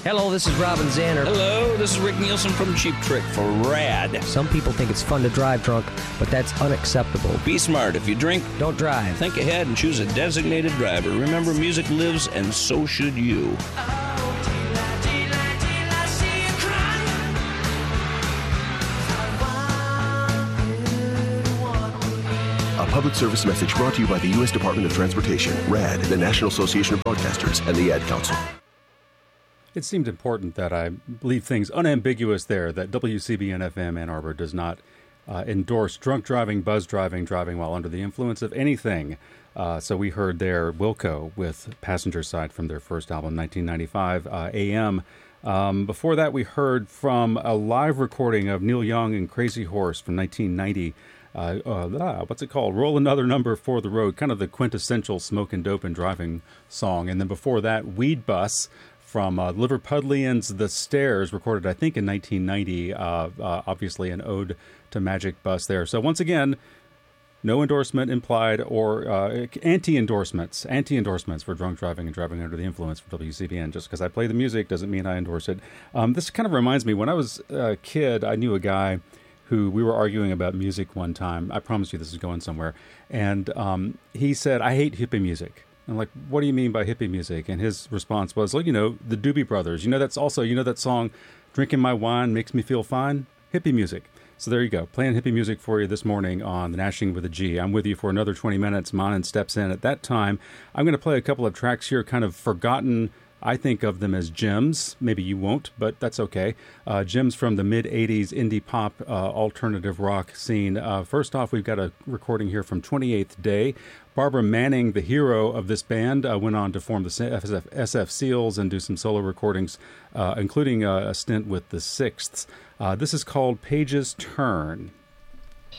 Hello, this is Robin Zanner. Hello, this is Rick Nielsen from Cheap Trick for RAD. Some people think it's fun to drive drunk, but that's unacceptable. Be smart. If you drink, don't drive. Think ahead and choose a designated driver. Remember, music lives, and so should you. A public service message brought to you by the U.S. Department of Transportation, RAD, the National Association of Broadcasters, and the Ad Council. It seemed important that I leave things unambiguous there, that WCBN-FM Ann Arbor does not endorse drunk driving, buzz driving, driving while under the influence of anything. So we heard there Wilco with Passenger Side from their first album, 1995, AM. Before that, we heard from a live recording of Neil Young and Crazy Horse from 1990. What's it called? Roll Another Number for the Road, kind of the quintessential smoking dope and driving song. And then before that, Weed Bus from Liverpudlians' The Stairs, recorded, I think, in 1990, obviously an ode to Magic Bus there. So once again, no endorsement implied or anti-endorsements for drunk driving and driving under the influence for WCBN. Just because I play the music doesn't mean I endorse it. This kind of reminds me, when I was a kid, I knew a guy who we were arguing about music one time. I promise you this is going somewhere. And he said, I hate hippie music. I'm like, what do you mean by hippie music? And his response was, well, the Doobie Brothers. That's also, that song, Drinking My Wine Makes Me Feel Fine? Hippie music. So there you go. Playing hippie music for you this morning on The Nashing with a G. I'm with you for another 20 minutes. Manan steps in at that time. I'm going to play a couple of tracks here, kind of forgotten. I think of them as gems. Maybe you won't, but that's okay. Gems from the mid-'80s indie pop alternative rock scene. First off, we've got a recording here from 28th Day. Barbara Manning, the hero of this band, went on to form the SF Seals and do some solo recordings, including a stint with the Sixths. This is called Page's Turn.